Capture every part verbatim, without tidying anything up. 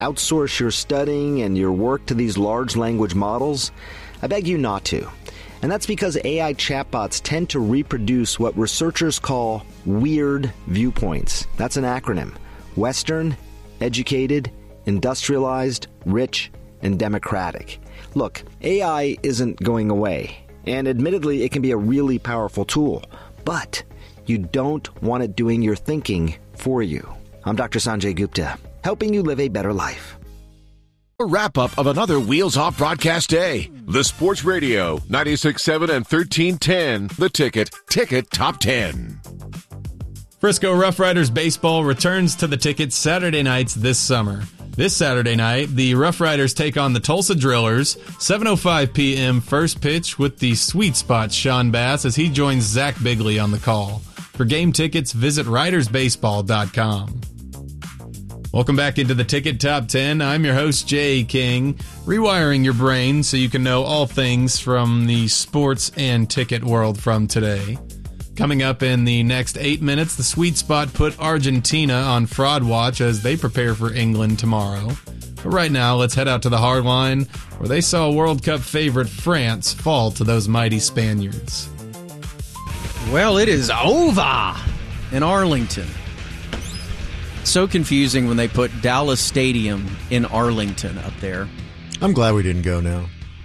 outsource your studying and your work to these large language models? I beg you not to. And that's because A I chatbots tend to reproduce what researchers call weird viewpoints. That's an acronym. Western, educated, industrialized, rich, and democratic. Look, A I isn't going away. And admittedly, it can be a really powerful tool. But you don't want it doing your thinking for you. I'm Doctor Sanjay Gupta, helping you live a better life. A wrap-up of another Wheels Off broadcast day. The Sports Radio, ninety-six point seven and thirteen ten. The Ticket, Ticket Top ten. Frisco Rough Riders baseball returns to the Ticket Saturday nights this summer. This Saturday night, the Rough Riders take on the Tulsa Drillers, seven oh five p.m. first pitch with the Sweet Spot Sean Bass as he joins Zach Bigley on the call. For game tickets, visit riders baseball dot com. Welcome back into the Ticket Top ten. I'm your host, Jay King, rewiring your brain so you can know all things from the sports and ticket world from today. Coming up in the next eight minutes, the Sweet Spot put Argentina on fraud watch as they prepare for England tomorrow. But right now, let's head out to the hardline, where they saw World Cup favorite France fall to those mighty Spaniards. Well, it is over in Arlington. So confusing when they put Dallas Stadium in Arlington up there. I'm glad we didn't go now.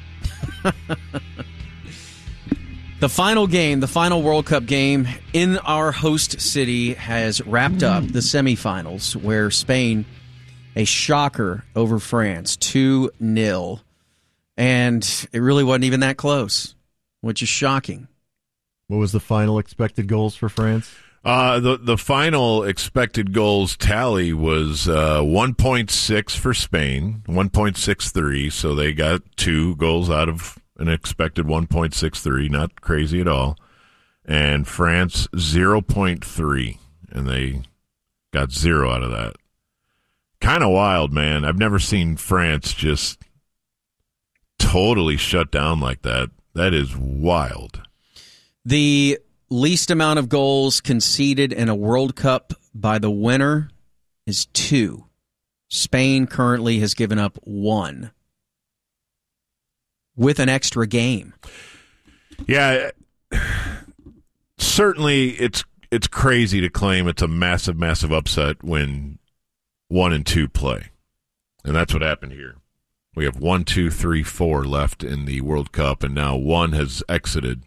The final game, the final World Cup game in our host city has wrapped up the semifinals, where Spain, a shocker over France, two nil. And it really wasn't even that close, which is shocking. What was the final expected goals for France? Uh, the the final expected goals tally was uh, one point six for Spain, one point six three, so they got two goals out of an expected one point six three, not crazy at all. And France, zero point three, and they got zero out of that. Kind of wild, man. I've never seen France just totally shut down like that. That is wild. The least amount of goals conceded in a World Cup by the winner is two. Spain currently has given up one with an extra game. Yeah, certainly it's it's crazy to claim it's a massive, massive upset when one and two play. And that's what happened here. We have one, two, three, four left in the World Cup, and now one has exited.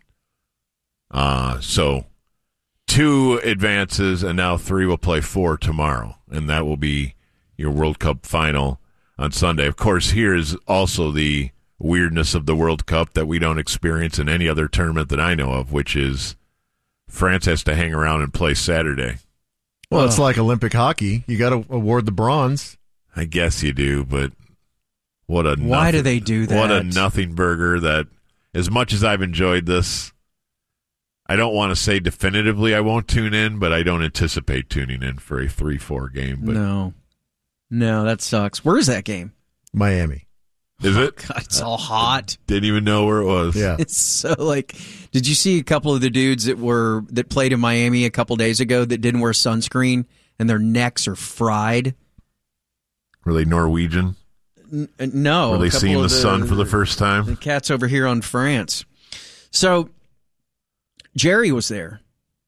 Uh, so two advances, and now three will play four tomorrow, and that will be your World Cup final on Sunday. Of course, here is also the weirdness of the World Cup that we don't experience in any other tournament that I know of, which is France has to hang around and play Saturday. Well, it's like Olympic hockey. You got to award the bronze. I guess you do, but what a Why nothing, do they do that? What a nothing burger that, as much as I've enjoyed this, I don't want to say definitively I won't tune in, but I don't anticipate tuning in for a three four game. But no. No, that sucks. Where is that game? Miami. Is it? Oh, God, it's all hot. Didn't even know where it was. Yeah. It's so like, did you see a couple of the dudes that were that played in Miami a couple days ago that didn't wear sunscreen and their necks are fried? Were they Norwegian? N- no. Were they seeing the, the sun for the first time? The cats over here on France. So Jerry was there.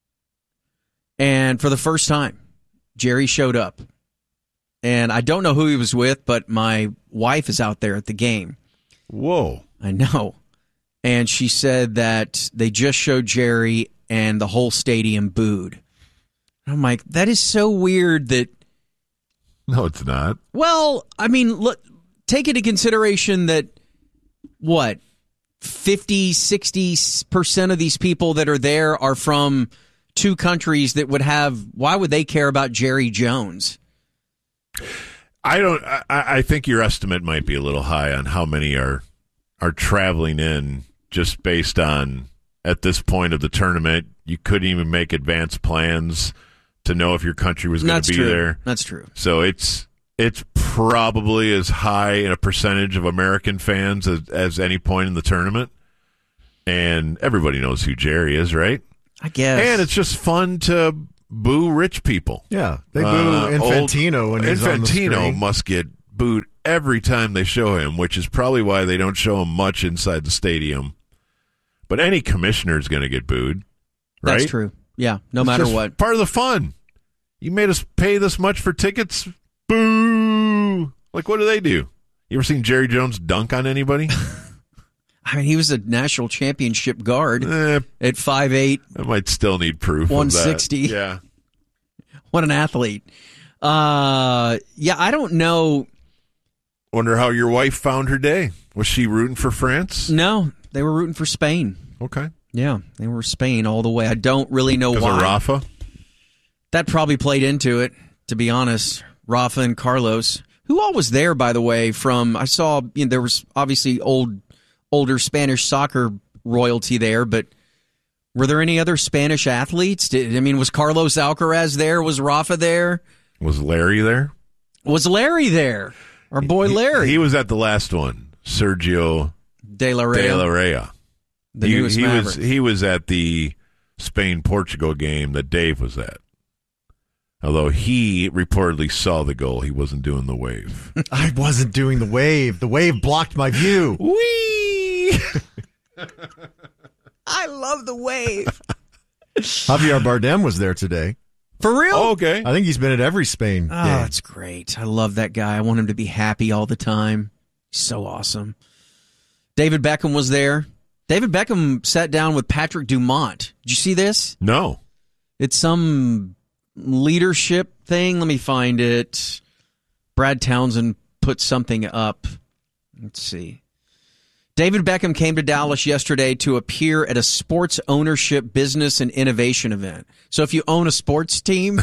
And for the first time, Jerry showed up. And I don't know who he was with, but my wife is out there at the game. Whoa. I know. And she said that they just showed Jerry and the whole stadium booed. I'm like, that is so weird that... No, it's not. Well, I mean, look, take into consideration that, what, fifty, sixty percent of these people that are there are from two countries that would have... Why would they care about Jerry Jones? I don't. I, I think your estimate might be a little high on how many are are traveling in, just based on at this point of the tournament. You couldn't even make advanced plans to know if your country was going to be true. there. That's true. So it's it's probably as high in a percentage of American fans as, as any point in the tournament. And everybody knows who Jerry is, right? I guess. And it's just fun to boo rich people. Yeah, they boo uh, Infantino when he's on the Infantino screen. must get booed every time they show him, which is probably why they don't show him much inside the stadium. But any commissioner is going to get booed, right? That's true. Yeah, no It's matter just what. part of the fun. You made us pay this much for tickets? Boo! Like, what do they do? You ever seen Jerry Jones dunk on anybody? I mean, he was a national championship guard eh, at five eight. I might still need proof one of that. sixty. Yeah. What an athlete. Uh, yeah, I don't know. Wonder how your wife found her day. Was she rooting for France? No, they were rooting for Spain. Okay. Yeah, they were Spain all the way. I don't really know Because why. of Rafa? That probably played into it, to be honest. Rafa and Carlos. Who all was there, by the way, from, I saw, you know, there was obviously old, older Spanish soccer royalty there, but were there any other Spanish athletes? Did, I mean, was Carlos Alcaraz there? Was Rafa there? Was Larry there? Was Larry there? Our boy Larry. He, he was at the last one. Sergio De La Rey. De La Rey. The he, newest he Maverick. was he was at the Spain-Portugal game that Dave was at. Although he reportedly saw the goal, he wasn't doing the wave. I wasn't doing the wave. The wave blocked my view. Whee! I love the wave. Javier Bardem was there today. For real? Oh, okay. I think he's been at every Spain Oh, game. that's great. I love that guy. I want him to be happy all the time. He's so awesome. David Beckham was there. David Beckham sat down with Patrick Dumont. Did you see this? No. It's some leadership thing. Let me find it. Brad Townsend put something up. Let's see. David Beckham came to Dallas yesterday to appear at a sports ownership, business, and innovation event. So if you own a sports team,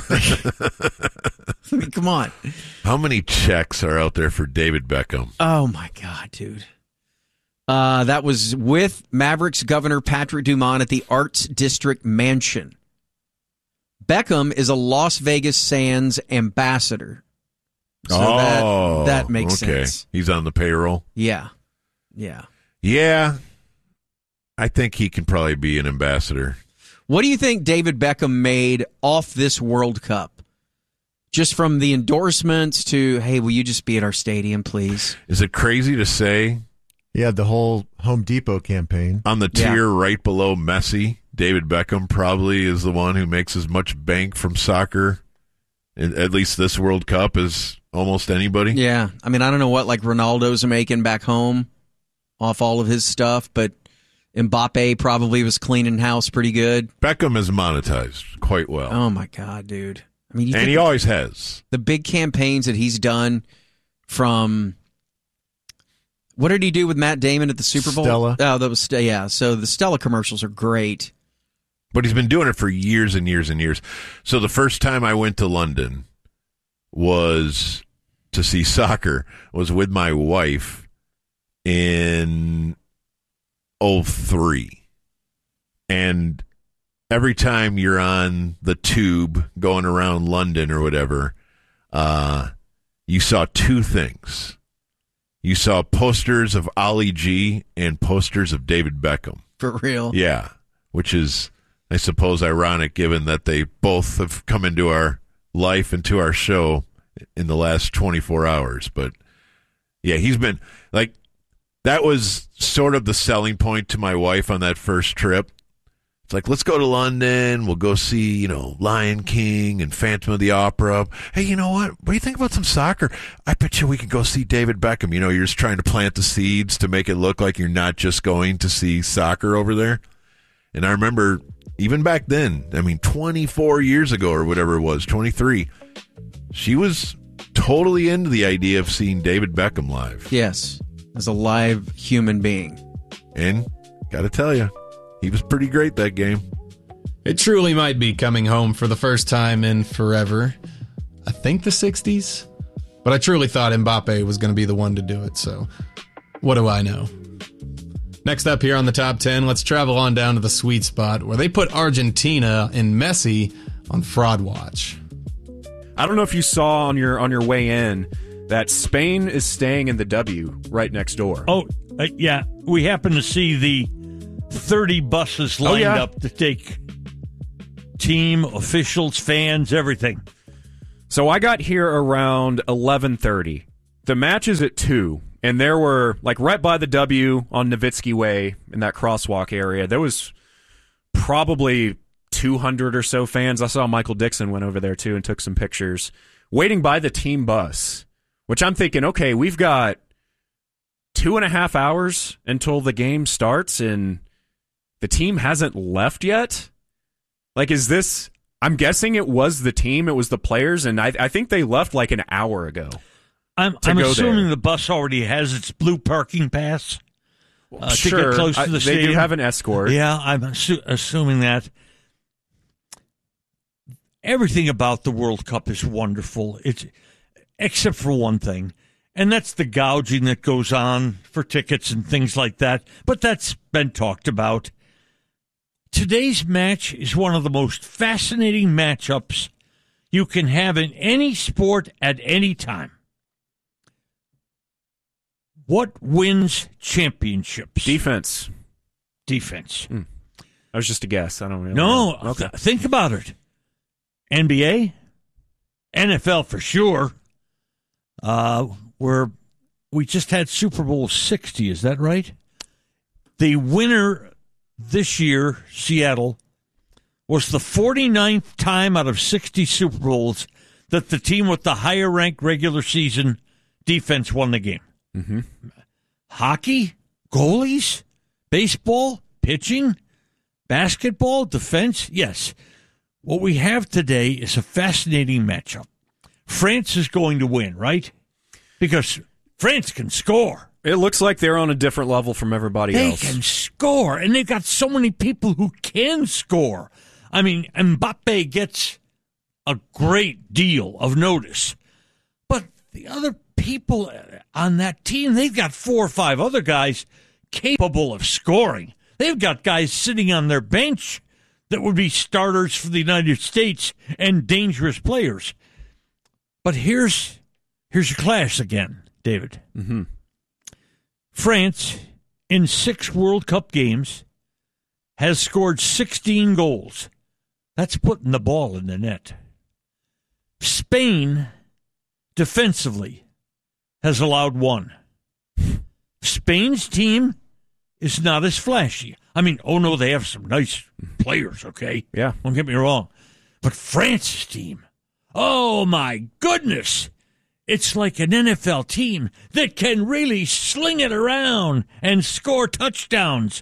I mean, come on. How many checks are out there for David Beckham? Oh, my God, dude. Uh, that was with Mavericks Governor Patrick Dumont at the Arts District Mansion. Beckham is a Las Vegas Sands ambassador. So oh, that, that makes okay. sense. He's on the payroll? Yeah. Yeah. Yeah. I think he can probably be an ambassador. What do you think David Beckham made off this World Cup? Just from the endorsements to, hey, will you just be at our stadium, please? Is it crazy to say He had the whole Home Depot campaign. on the Yeah. tier right below Messi, David Beckham probably is the one who makes as much bank from soccer, at least this World Cup, as almost anybody? Yeah. I mean, I don't know what like Ronaldo's making back home off all of his stuff, but Mbappe probably was cleaning house pretty good. Beckham is monetized quite well. Oh, my God, dude. I mean, you and think he always has. the big campaigns that he's done from... What did he do with Matt Damon at the Super Bowl? Stella. Oh, that was yeah. So the Stella commercials are great. But he's been doing it for years and years and years. So the first time I went to London was to see soccer, was with my wife in oh three. And every time you're on the tube going around London or whatever, uh, you saw two things. You saw posters of Ali G and posters of David Beckham. For real. Yeah, which is, I suppose, ironic given that they both have come into our life and to our show in the last twenty-four hours. But, yeah, he's been, like, that was sort of the selling point to my wife on that first trip. It's like, let's go to London. We'll go see, you know, Lion King and Phantom of the Opera. Hey, you know what? What do you think about some soccer? I bet you we can go see David Beckham. You know, you're just trying to plant the seeds to make it look like you're not just going to see soccer over there. And I remember even back then, I mean, twenty-four years ago or whatever it was, twenty-three, she was totally into the idea of seeing David Beckham live. Yes, as a live human being. And got to tell you, he was pretty great that game. It truly might be coming home for the first time in forever. I think the sixties. But I truly thought Mbappe was going to be the one to do it, so what do I know? Next up here on the top ten, let's travel on down to the sweet spot where they put Argentina and Messi on Fraud Watch. I don't know if you saw on your on your way in that Spain is staying in the W right next door. Oh, uh, yeah. We happen to see the thirty buses lined oh, yeah. up to take team, officials, fans, everything. So I got here around eleven thirty the match is at two, and there were, like, right by the W on Nowitzki Way in that crosswalk area, there was probably two hundred or so fans. I saw Michael Dixon went over there, too, and took some pictures, waiting by the team bus, which I'm thinking, okay, we've got two and a half hours until the game starts, and the team hasn't left yet? Like, is this... I'm guessing it was the team, it was the players, and I, I think they left like an hour ago. I'm, I'm assuming there. The bus already has its blue parking pass uh, sure. to get close to the I, stadium. They do have an escort. Yeah, I'm assu- assuming that. Everything about the World Cup is wonderful, it's except for one thing, and that's the gouging that goes on for tickets and things like that, but that's been talked about. Today's match is one of the most fascinating matchups you can have in any sport at any time. What wins championships? Defense. Defense. Mm. That was just a guess. I don't really no, know. Okay. Th- think about it. N B A, N F L for sure. Uh, where we just had Super Bowl sixty, is that right? The winner this year, Seattle, was the forty-ninth time out of sixty Super Bowls that the team with the higher-ranked regular season defense won the game. Mm-hmm. Hockey, goalies, baseball, pitching, basketball, defense, yes. What we have today is a fascinating matchup. France is going to win, right? Because France can score. It looks like they're on a different level from everybody they else. They can score, and they've got so many people who can score. I mean, Mbappe gets a great deal of notice. But the other people on that team, they've got four or five other guys capable of scoring. They've got guys sitting on their bench that would be starters for the United States and dangerous players. But here's here's your clash again, David. Mm-hmm. France, in six World Cup games, has scored sixteen goals. That's putting the ball in the net. Spain, defensively, has allowed one. Spain's team is not as flashy. I mean, oh no, they have some nice players, okay? Yeah. Don't get me wrong. But France's team, oh my goodness! It's like an N F L team that can really sling it around and score touchdowns.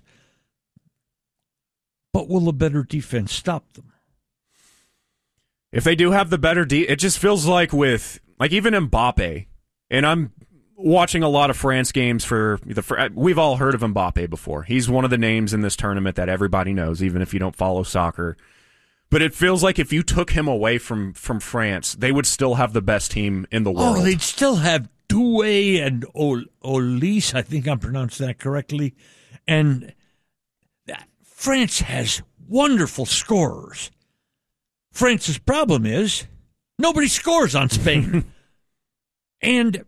But will a better defense stop them? If they do have the better de- it just feels like with, like even Mbappe, and I'm watching a lot of France games for the, we've all heard of Mbappe before. He's one of the names in this tournament that everybody knows, even if you don't follow soccer. But it feels like if you took him away from, from France, they would still have the best team in the world. Oh, they'd still have Doué and Ol- Olise, I think I'm pronouncing that correctly. And that, France has wonderful scorers. France's problem is nobody scores on Spain. And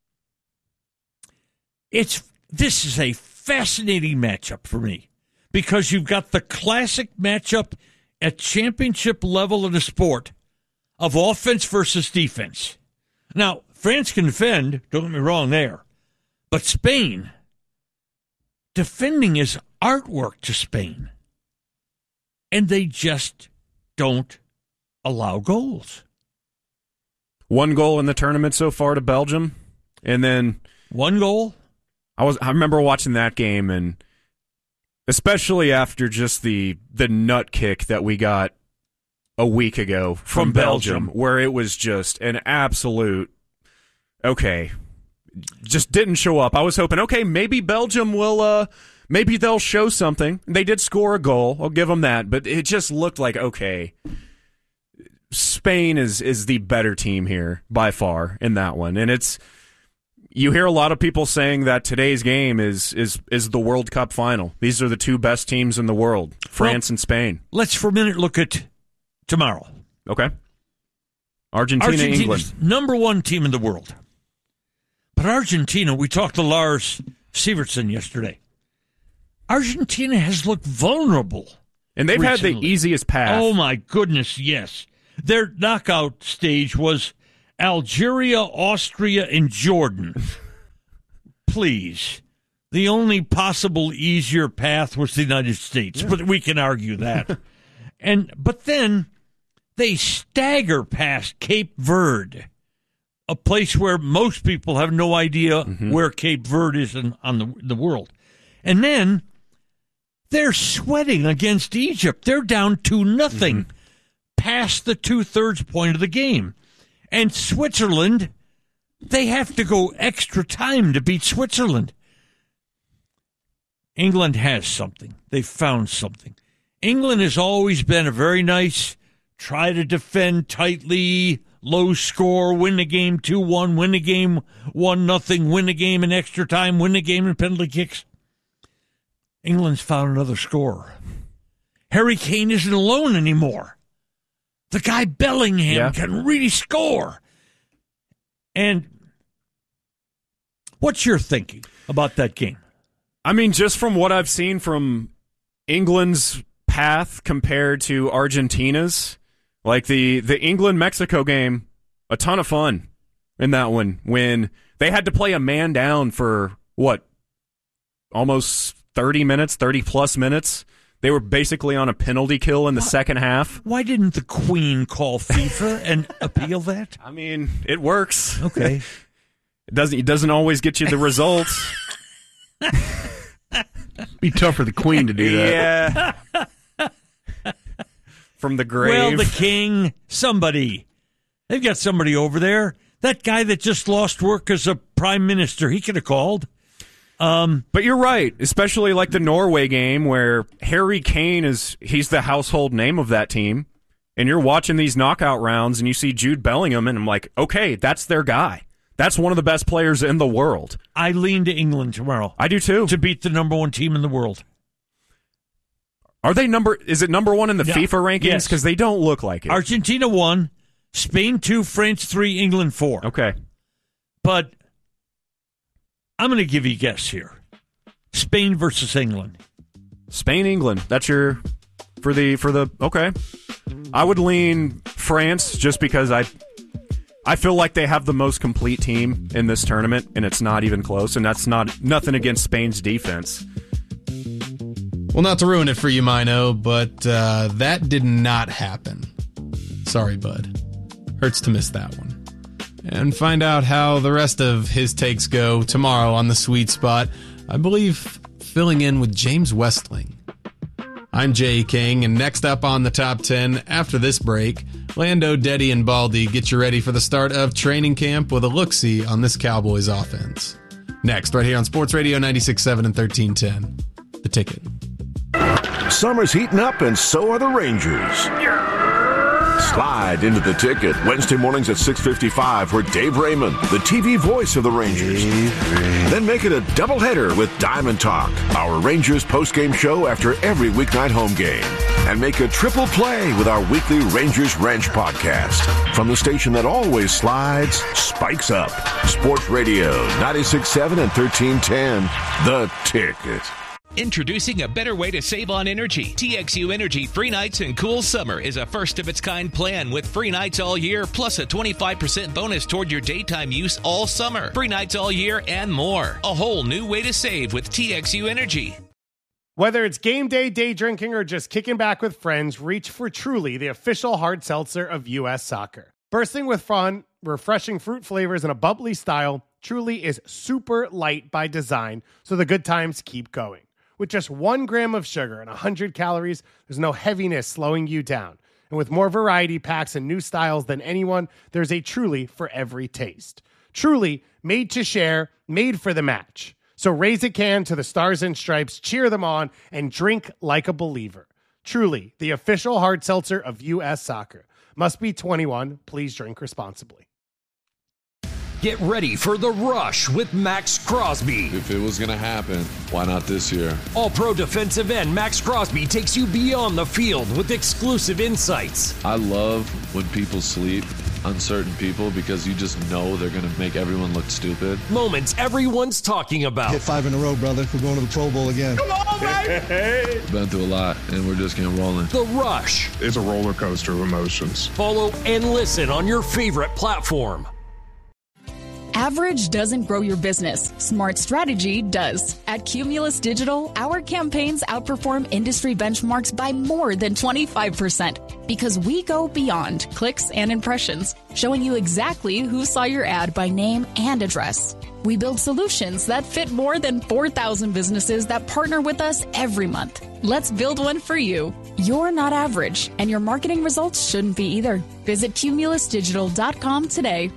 it's this is a fascinating matchup for me because you've got the classic matchup at championship level in the sport of offense versus defense. Now, France can defend, don't get me wrong there, but Spain, defending is artwork to Spain. And they just don't allow goals. One goal in the tournament so far to Belgium, and then one goal. I was I remember watching that game, and especially after just the the nut kick that we got a week ago from, from Belgium, Belgium, where it was just an absolute okay, just didn't show up. I was hoping, okay, maybe Belgium will, uh, maybe they'll show something. They did score a goal, I'll give them that, but it just looked like okay. Spain is is the better team here by far in that one, and it's you hear a lot of people saying that today's game is is is the World Cup final. These are the two best teams in the world, France well, and Spain. Let's for a minute look at tomorrow. Okay, Argentina, Argentina's England, number one team in the world, but Argentina. We talked to Lars Sivertsen yesterday. Argentina has looked vulnerable, and they've recently. had the easiest path. Oh my goodness, yes. Their knockout stage was Algeria, Austria, and Jordan. Please. The only possible easier path was the United States, yeah. but we can argue that. and But then they stagger past Cape Verde, a place where most people have no idea mm-hmm. where Cape Verde is in, on the, the world. And then they're sweating against Egypt. They're down two nothing mm-hmm. past the two-thirds point of the game. And Switzerland, they have to go extra time to beat Switzerland. England has something. They've found something. England has always been a very nice, try to defend tightly, low score, win the game two one, win the game one nothing, win the game in extra time, win the game in penalty kicks. England's found another scorer. Harry Kane isn't alone anymore. The guy Bellingham yeah. can really score. And what's your thinking about that game? I mean, just from what I've seen from England's path compared to Argentina's, like the, the England-Mexico game, a ton of fun in that one when they had to play a man down for, what, almost thirty minutes, thirty-plus minutes. They were basically on a penalty kill in the why, second half. Why didn't the Queen call FIFA and appeal that? I mean, it works. Okay. it doesn't it doesn't always get you the results. Be tough for the Queen to do that. Yeah. From the grave. Well, the king, somebody. They've got somebody over there. That guy that just lost work as a prime minister, he could have called. Um, but you're right, especially like the Norway game where Harry Kane is, he's the household name of that team. And you're watching these knockout rounds and you see Jude Bellingham and I'm like, okay, that's their guy. That's one of the best players in the world. I lean to England tomorrow. I do too. To beat the number one team in the world. Are they number, is it number one in the yeah. FIFA rankings? Because yes. they don't look like it. Argentina one, Spain two, France three, England four. Okay. But I'm going to give you a guess here. Spain versus England. Spain, England. That's your for the for the okay. I would lean France just because I I feel like they have the most complete team in this tournament, and it's not even close. And that's not nothing against Spain's defense. Well, not to ruin it for you, Mino, but uh, that did not happen. Sorry, bud. Hurts to miss that one. And find out how the rest of his takes go tomorrow on The Sweet Spot. I believe filling in with James Westling. I'm Jay King, and next up on the Top ten, after this break, Lando, Deddy, and Baldy get you ready for the start of training camp with a look-see on this Cowboys offense. Next, right here on Sports Radio ninety-six point seven and thirteen ten, The Ticket. Summer's heating up, and so are the Rangers. Slide into The Ticket Wednesday mornings at six fifty-five for Dave Raymond, the T V voice of the Rangers. Then make it a doubleheader with Diamond Talk, our Rangers postgame show after every weeknight home game. And make a triple play with our weekly Rangers Ranch podcast. From the station that always slides, spikes up. Sports Radio ninety-six point seven and thirteen ten, The Ticket. Introducing a better way to save on energy. T X U Energy Free Nights and Cool Summer is a first-of-its-kind plan with free nights all year, plus a twenty-five percent bonus toward your daytime use all summer. Free nights all year and more. A whole new way to save with T X U Energy. Whether it's game day, day drinking, or just kicking back with friends, reach for Truly, the official hard seltzer of U S Soccer. Bursting with fun, refreshing fruit flavors, and a bubbly style, Truly is super light by design, so the good times keep going. With just one gram of sugar and one hundred calories, there's no heaviness slowing you down. And with more variety packs and new styles than anyone, there's a Truly for every taste. Truly, made to share, made for the match. So raise a can to the Stars and Stripes, cheer them on, and drink like a believer. Truly, the official hard seltzer of U S Soccer. Must be twenty-one. Please drink responsibly. Get ready for The Rush with Max Crosby. If it was going to happen, why not this year? All-pro defensive end Max Crosby takes you beyond the field with exclusive insights. I love when people sleep uncertain people because you just know they're going to make everyone look stupid. Moments everyone's talking about. Hit five in a row, brother. We're going to the Pro Bowl again. Come on, baby! Been through a lot, and we're just getting rolling. The Rush. It's a roller coaster of emotions. Follow and listen on your favorite platform. Average doesn't grow your business. Smart strategy does. At Cumulus Digital, our campaigns outperform industry benchmarks by more than twenty-five percent because we go beyond clicks and impressions, showing you exactly who saw your ad by name and address. We build solutions that fit more than four thousand businesses that partner with us every month. Let's build one for you. You're not average, and your marketing results shouldn't be either. Visit cumulus digital dot com today.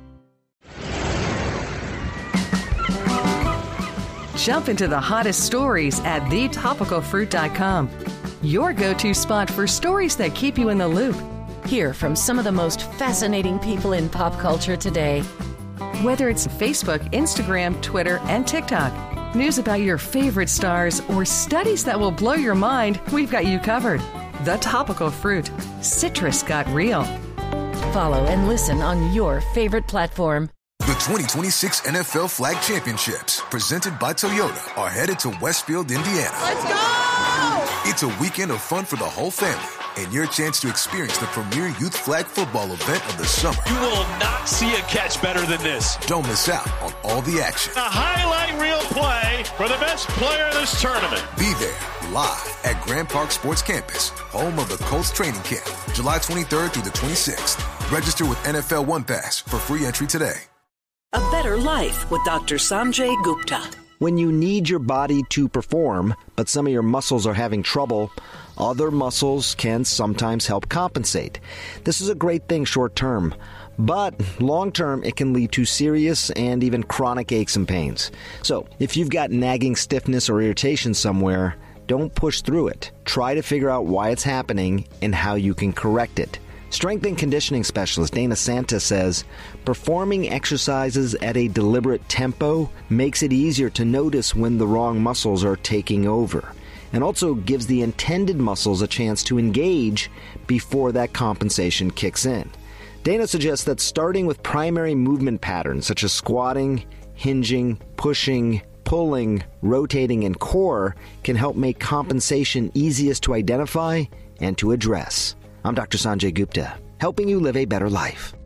Jump into the hottest stories at the topical fruit dot com. Your go-to spot for stories that keep you in the loop. Hear from some of the most fascinating people in pop culture today. Whether it's Facebook, Instagram, Twitter, and TikTok, news about your favorite stars, or studies that will blow your mind, we've got you covered. The Topical Fruit. Citrus got real. Follow and listen on your favorite platform. The twenty twenty-six N F L Flag Championships, presented by Toyota, are headed to Westfield, Indiana. Let's go! It's a weekend of fun for the whole family and your chance to experience the premier youth flag football event of the summer. You will not see a catch better than this. Don't miss out on all the action. A highlight reel play for the best player in this tournament. Be there live at Grand Park Sports Campus, home of the Colts training camp, July twenty-third through the twenty-sixth. Register with N F L One Pass for free entry today. A better life with Doctor Sanjay Gupta. When you need your body to perform, but some of your muscles are having trouble, other muscles can sometimes help compensate. This is a great thing short term, but long term it can lead to serious and even chronic aches and pains. So if you've got nagging stiffness or irritation somewhere, don't push through it. Try to figure out why it's happening and how you can correct it. Strength and conditioning specialist Dana Santa says, performing exercises at a deliberate tempo makes it easier to notice when the wrong muscles are taking over, and also gives the intended muscles a chance to engage before that compensation kicks in. Dana suggests that starting with primary movement patterns such as squatting, hinging, pushing, pulling, rotating, and core can help make compensation easiest to identify and to address. I'm Doctor Sanjay Gupta, helping you live a better life.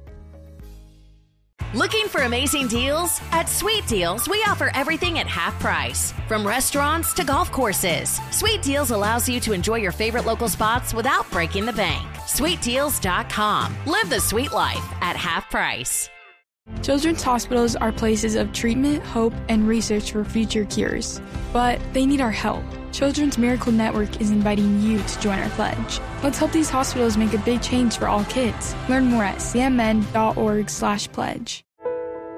Looking for amazing deals? At Sweet Deals, we offer everything at half price. From restaurants to golf courses, Sweet Deals allows you to enjoy your favorite local spots without breaking the bank. sweet deals dot com. Live the sweet life at half price. Children's hospitals are places of treatment, hope, and research for future cures. But they need our help. Children's Miracle Network is inviting you to join our pledge. Let's help these hospitals make a big change for all kids. Learn more at c m n dot org slash pledge.